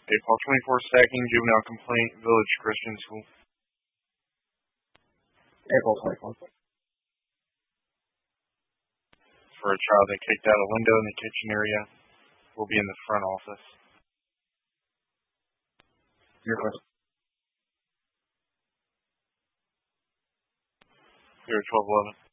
April 24 stacking, juvenile complaint, Village Christian School. April 24th. For a child that kicked out a window in the kitchen area, will be in the front office. Your question. 1211.